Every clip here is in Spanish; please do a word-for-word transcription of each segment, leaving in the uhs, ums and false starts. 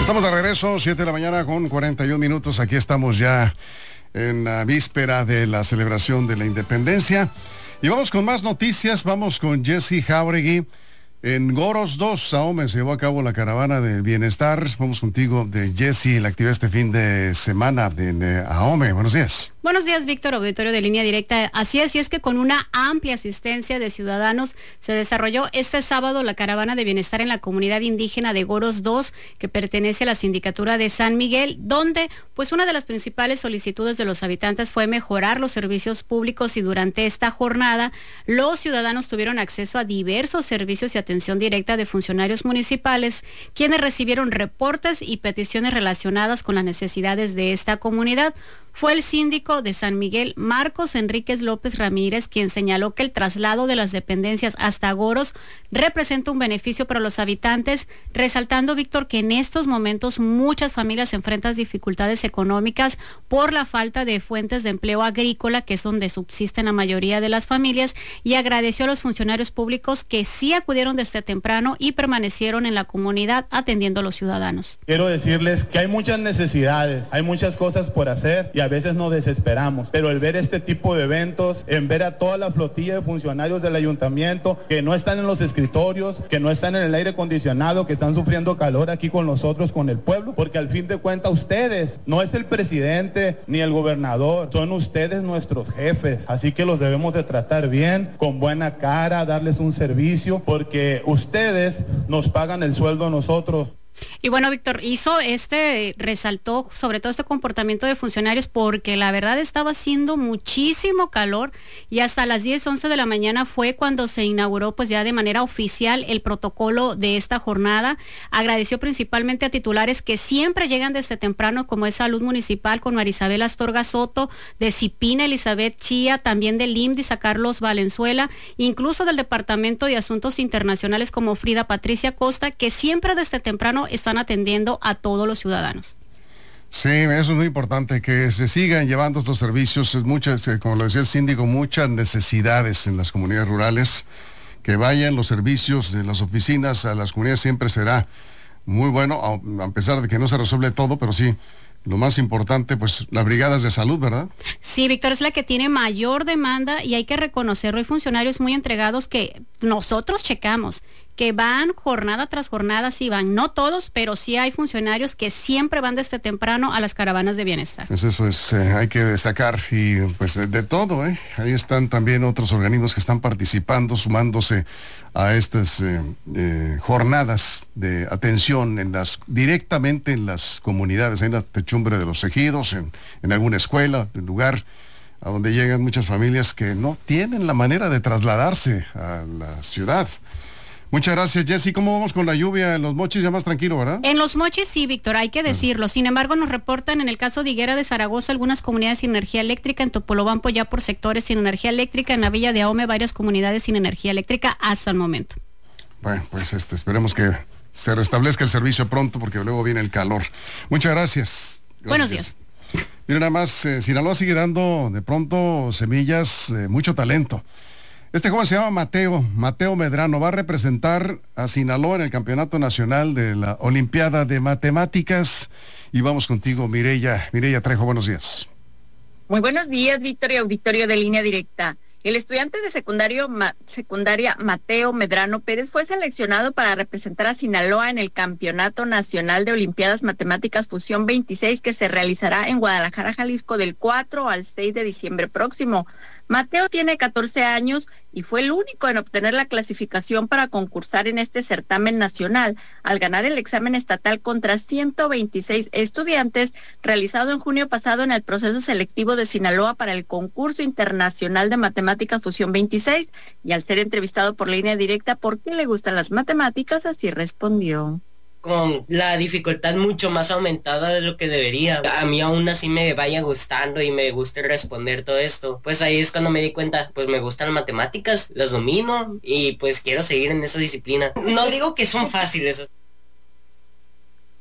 Estamos de regreso, siete de la mañana con cuarenta y un minutos. Aquí estamos ya en la víspera de la celebración de la independencia. Y vamos con más noticias. Vamos con Jesse Jauregui. En Goros dos, Ahome, se llevó a cabo la caravana del bienestar. Vamos contigo, de Jesse, la actividad este fin de semana en eh, Ahome. Buenos días. Buenos días, Víctor, auditorio de Línea Directa. Así es, y es que con una amplia asistencia de ciudadanos se desarrolló este sábado la caravana de bienestar en la comunidad indígena de Goros dos, que pertenece a la sindicatura de San Miguel, donde pues una de las principales solicitudes de los habitantes fue mejorar los servicios públicos, y durante esta jornada los ciudadanos tuvieron acceso a diversos servicios y atención directa de funcionarios municipales, quienes recibieron reportes y peticiones relacionadas con las necesidades de esta comunidad. Fue el síndico de San Miguel, Marcos Enríquez López Ramírez, quien señaló que el traslado de las dependencias hasta Goros representa un beneficio para los habitantes, resaltando, Víctor, que en estos momentos muchas familias enfrentan dificultades económicas por la falta de fuentes de empleo agrícola, que es donde subsisten la mayoría de las familias, y agradeció a los funcionarios públicos que sí acudieron desde temprano y permanecieron en la comunidad atendiendo a los ciudadanos. Quiero decirles que hay muchas necesidades, hay muchas cosas por hacer, y a veces nos desesperamos, pero el ver este tipo de eventos, en ver a toda la flotilla de funcionarios del ayuntamiento que no están en los escritorios, que no están en el aire acondicionado, que están sufriendo calor aquí con nosotros, con el pueblo, porque al fin de cuentas ustedes, no es el presidente ni el gobernador, son ustedes nuestros jefes, así que los debemos de tratar bien, con buena cara, darles un servicio, porque ustedes nos pagan el sueldo a nosotros. Y bueno, Víctor, hizo este, resaltó sobre todo este comportamiento de funcionarios, porque la verdad estaba haciendo muchísimo calor, y hasta las diez, once de la mañana fue cuando se inauguró pues ya de manera oficial el protocolo de esta jornada. Agradeció principalmente a titulares que siempre llegan desde temprano, como es Salud Municipal con Marisabel Astorga Soto, de Cipina Elizabeth Chía, también del I M D I S a Carlos Valenzuela, incluso del Departamento de Asuntos Internacionales como Frida Patricia Costa, que siempre desde temprano están atendiendo a todos los ciudadanos. Sí, eso es muy importante, que se sigan llevando estos servicios. Muchas, como lo decía el síndico, muchas necesidades en las comunidades rurales. Que vayan los servicios de las oficinas a las comunidades siempre será muy bueno, a, a pesar de que no se resuelve todo, pero sí, lo más importante, pues las brigadas de salud, ¿verdad? Sí, Víctor, es la que tiene mayor demanda, y hay que reconocerlo. Hay funcionarios muy entregados que nosotros checamos, que van jornada tras jornada, sí van, no todos, pero sí hay funcionarios que siempre van desde temprano a las caravanas de bienestar. Pues eso es, eh, hay que destacar, y pues de, de todo, ¿eh? Ahí están también otros organismos que están participando, sumándose a estas eh, eh, jornadas de atención en las, directamente en las comunidades, en la techumbre de los ejidos, en, en alguna escuela, en lugar a donde llegan muchas familias que no tienen la manera de trasladarse a la ciudad. Muchas gracias, Jessy. ¿Cómo vamos con la lluvia en Los Mochis? Ya más tranquilo, ¿verdad? En Los Mochis sí, Víctor, hay que decirlo. Sin embargo, nos reportan en el caso de Higuera de Zaragoza algunas comunidades sin energía eléctrica, en Topolobampo ya por sectores sin energía eléctrica, en la Villa de Ahome varias comunidades sin energía eléctrica hasta el momento. Bueno, pues este, esperemos que se restablezca el servicio pronto, porque luego viene el calor. Muchas gracias. Gracias. Buenos días. Mira, nada más, eh, Sinaloa sigue dando de pronto semillas, eh, mucho talento. Este joven se llama Mateo, Mateo Medrano, va a representar a Sinaloa en el Campeonato Nacional de la Olimpiada de Matemáticas. Y vamos contigo, Mireya. Mireya Trejo, buenos días. Muy buenos días, Víctor y auditorio de Línea Directa. El estudiante de secundario, ma, secundaria Mateo Medrano Pérez fue seleccionado para representar a Sinaloa en el Campeonato Nacional de Olimpiadas Matemáticas Fusión veintiséis, que se realizará en Guadalajara, Jalisco, del cuatro al seis de diciembre próximo. Mateo tiene catorce años y fue el único en obtener la clasificación para concursar en este certamen nacional, al ganar el examen estatal contra ciento veintiséis estudiantes realizado en junio pasado en el proceso selectivo de Sinaloa para el concurso internacional de matemáticas Fusión veintiséis, y al ser entrevistado por Línea Directa por qué le gustan las matemáticas, así respondió. Con la dificultad mucho más aumentada de lo que debería. A mí aún así me vaya gustando y me gusta responder todo esto. Pues ahí es cuando me di cuenta, pues me gustan las matemáticas, las domino y pues quiero seguir en esa disciplina. No digo que son fáciles.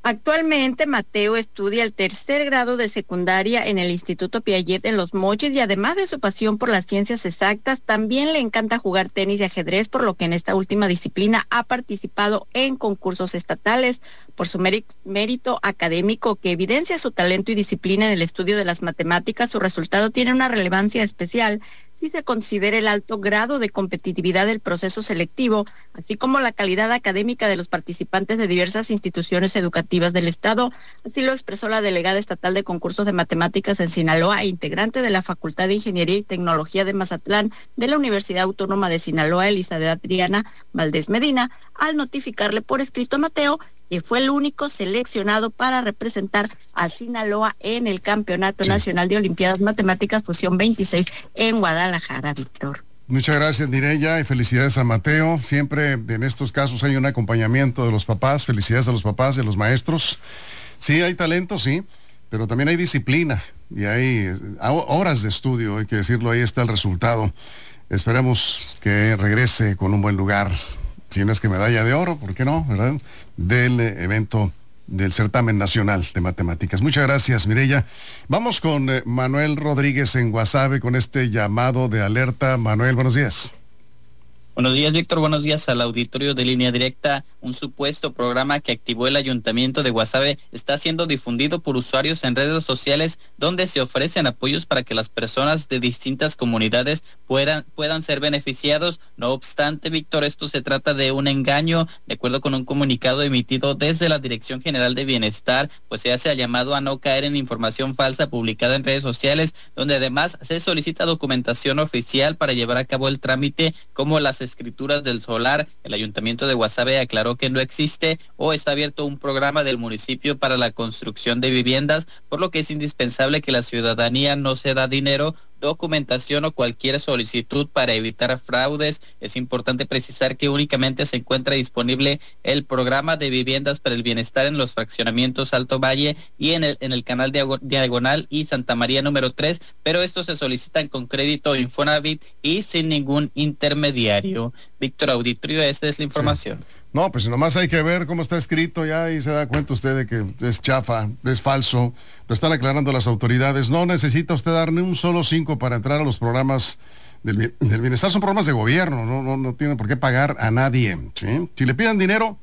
Actualmente, Mateo estudia el tercer grado de secundaria en el Instituto Piaget en Los Mochis y además de su pasión por las ciencias exactas, también le encanta jugar tenis y ajedrez, por lo que en esta última disciplina ha participado en concursos estatales. Por su mérito académico que evidencia su talento y disciplina en el estudio de las matemáticas, su resultado tiene una relevancia especial si se considera el alto grado de competitividad del proceso selectivo, así como la calidad académica de los participantes de diversas instituciones educativas del Estado. Así lo expresó la delegada estatal de concursos de matemáticas en Sinaloa e integrante de la Facultad de Ingeniería y Tecnología de Mazatlán de la Universidad Autónoma de Sinaloa, Elizabeth Adriana Valdés Medina, al notificarle por escrito a Mateo que fue el único seleccionado para representar a Sinaloa en el Campeonato sí. Nacional de Olimpiadas Matemáticas Fusión veintiséis en Guadalajara, Víctor. Muchas gracias, Mireya, y felicidades a Mateo. Siempre en estos casos hay un acompañamiento de los papás. Felicidades a los papás y a los maestros. Sí, hay talento, sí, pero también hay disciplina y hay horas de estudio, hay que decirlo, ahí está el resultado. Esperemos que regrese con un buen lugar. Si no es que medalla de oro, ¿por qué no? ¿Verdad? Del eh, evento del certamen nacional de matemáticas. Muchas gracias, Mireya. Vamos con eh, Manuel Rodríguez en Guasave con este llamado de alerta. Manuel, buenos días. Buenos días, Víctor. Buenos días al auditorio de Línea Directa. Un supuesto programa que activó el Ayuntamiento de Guasave está siendo difundido por usuarios en redes sociales donde se ofrecen apoyos para que las personas de distintas comunidades puedan, puedan ser beneficiados. No obstante, Víctor, esto se trata de un engaño. De acuerdo con un comunicado emitido desde la Dirección General de Bienestar, pues se hace el llamado a no caer en información falsa publicada en redes sociales, donde además se solicita documentación oficial para llevar a cabo el trámite, como las escrituras del solar. El Ayuntamiento de Guasave aclaró que no existe o está abierto un programa del municipio para la construcción de viviendas, por lo que es indispensable que la ciudadanía no se da dinero, documentación o cualquier solicitud para evitar fraudes. Es importante precisar que únicamente se encuentra disponible el programa de viviendas para el bienestar en los fraccionamientos Alto Valle y en el, en el canal Diagonal y Santa María número tres, pero estos se solicitan con crédito Infonavit y sin ningún intermediario. Víctor, auditorio, esta es la información. Sí. No, pues nomás hay que ver cómo está escrito ya y se da cuenta usted de que es chafa, es falso. Lo están aclarando las autoridades. No necesita usted dar ni un solo cinco para entrar a los programas del, del bienestar. Son programas de gobierno, no, no, no tiene por qué pagar a nadie, ¿sí? Si le piden dinero,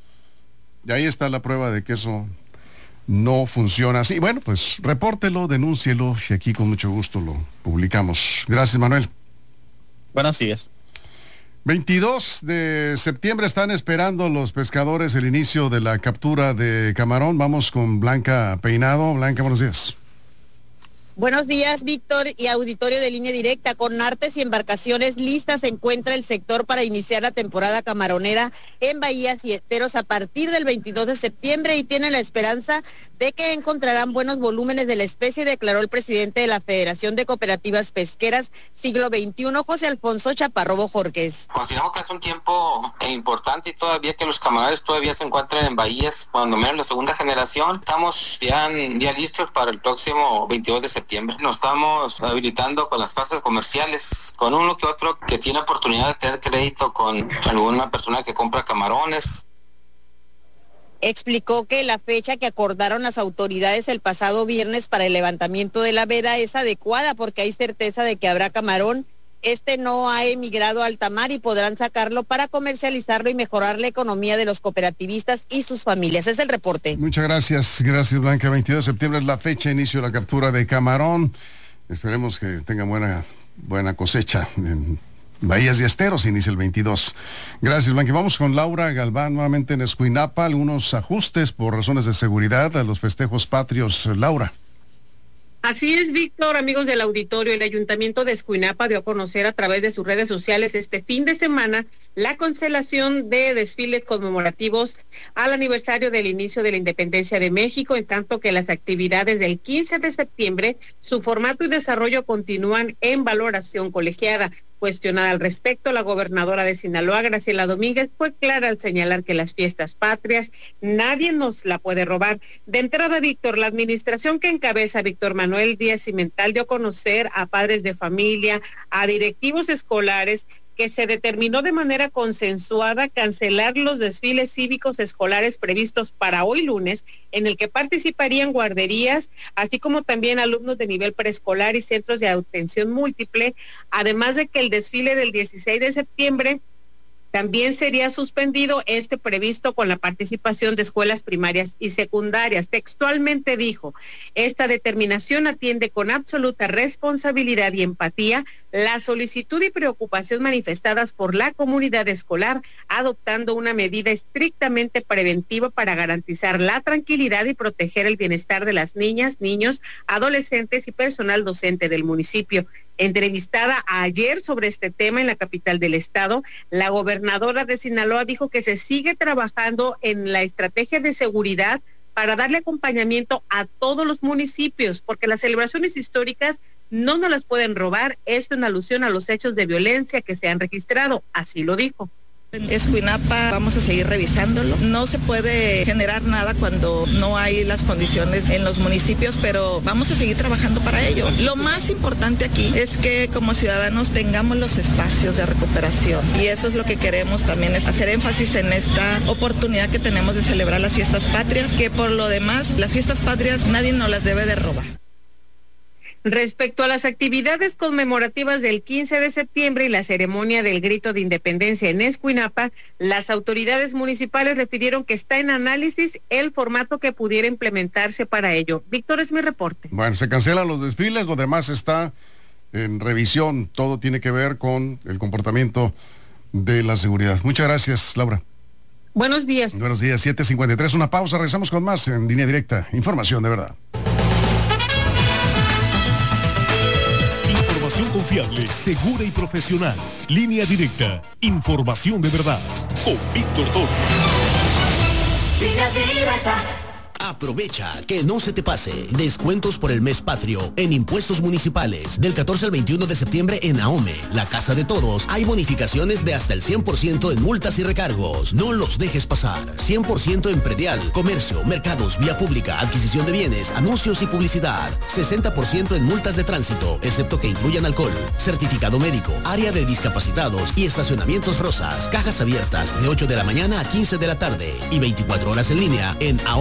y ahí está la prueba de que eso no funciona así. Bueno, pues repórtelo, denúncielo y aquí con mucho gusto lo publicamos. Gracias, Manuel. Buenos días. veintidós de septiembre están esperando los pescadores el inicio de la captura de camarón. Vamos con Blanca Peinado. Blanca, buenos días. Buenos días, Víctor, y auditorio de Línea Directa. Con artes y embarcaciones listas se encuentra el sector para iniciar la temporada camaronera en bahías y esteros a partir del veintidós de septiembre y tienen la esperanza de que encontrarán buenos volúmenes de la especie, declaró el presidente de la Federación de Cooperativas Pesqueras Siglo veintiuno, José Alfonso Chaparro Bojorquez. Consideramos que es un tiempo importante y todavía que los camarones todavía se encuentran en bahías, cuando menos la segunda generación. Estamos ya, ya listos para el próximo veintidós de septiembre. Nos estamos habilitando con las plazas comerciales, con uno que otro que tiene oportunidad de tener crédito con alguna persona que compra camarones. Explicó que la fecha que acordaron las autoridades el pasado viernes para el levantamiento de la veda es adecuada porque hay certeza de que habrá camarón. Este no ha emigrado a alta mar y podrán sacarlo para comercializarlo y mejorar la economía de los cooperativistas y sus familias. Es el reporte. Muchas gracias, gracias Blanca. veintidós de septiembre es la fecha de inicio de la captura de camarón. Esperemos que tengan buena, buena cosecha en bahías y esteros, inicia el veintidós. Gracias, Blanca. Vamos con Laura Galván nuevamente en Escuinapa. Algunos ajustes por razones de seguridad a los festejos patrios. Laura. Así es, Víctor, amigos del auditorio, el Ayuntamiento de Escuinapa dio a conocer a través de sus redes sociales este fin de semana la cancelación de desfiles conmemorativos al aniversario del inicio de la independencia de México, en tanto que las actividades del quince de septiembre, su formato y desarrollo continúan en valoración colegiada. Cuestionada al respecto, la gobernadora de Sinaloa, Graciela Domínguez, fue clara al señalar que las fiestas patrias nadie nos la puede robar. De entrada, Víctor, la administración que encabeza Víctor Manuel Díaz Cimental dio a conocer a padres de familia, a directivos escolares, que se determinó de manera consensuada cancelar los desfiles cívicos escolares previstos para hoy lunes, en el que participarían guarderías, así como también alumnos de nivel preescolar y centros de atención múltiple, además de que el desfile del dieciséis de septiembre también sería suspendido, este previsto con la participación de escuelas primarias y secundarias. Textualmente dijo, esta determinación atiende con absoluta responsabilidad y empatía la solicitud y preocupación manifestadas por la comunidad escolar, adoptando una medida estrictamente preventiva para garantizar la tranquilidad y proteger el bienestar de las niñas, niños, adolescentes y personal docente del municipio. Entrevistada ayer sobre este tema en la capital del estado, la gobernadora de Sinaloa dijo que se sigue trabajando en la estrategia de seguridad para darle acompañamiento a todos los municipios, porque las celebraciones históricas no nos las pueden robar, esto en alusión a los hechos de violencia que se han registrado, así lo dijo. En Escuinapa vamos a seguir revisándolo. No se puede generar nada cuando no hay las condiciones en los municipios, pero vamos a seguir trabajando para ello. Lo más importante aquí es que como ciudadanos tengamos los espacios de recuperación y eso es lo que queremos también, es hacer énfasis en esta oportunidad que tenemos de celebrar las fiestas patrias, que por lo demás las fiestas patrias nadie nos las debe de robar. Respecto a las actividades conmemorativas del quince de septiembre y la ceremonia del grito de independencia en Escuinapa, las autoridades municipales refirieron que está en análisis el formato que pudiera implementarse para ello. Víctor, es mi reporte. Bueno, se cancelan los desfiles, lo demás está en revisión, todo tiene que ver con el comportamiento de la seguridad. Muchas gracias, Laura. Buenos días. Buenos días, siete cincuenta y tres, una pausa, regresamos con más en Línea Directa, información de verdad. Información confiable, segura y profesional. Línea Directa, información de verdad. Con Víctor Toro. Línea Directa. Aprovecha que no se te pase. Descuentos por el mes patrio en impuestos municipales. Del catorce al veintiuno de septiembre en AOME, la Casa de Toros, hay bonificaciones de hasta el cien por ciento en multas y recargos. No los dejes pasar. cien por ciento en predial, comercio, mercados, vía pública, adquisición de bienes, anuncios y publicidad. sesenta por ciento en multas de tránsito, excepto que incluyan alcohol. Certificado médico, área de discapacitados y estacionamientos rosas. Cajas abiertas de ocho de la mañana a quince de la tarde y veinticuatro horas en línea en AOME.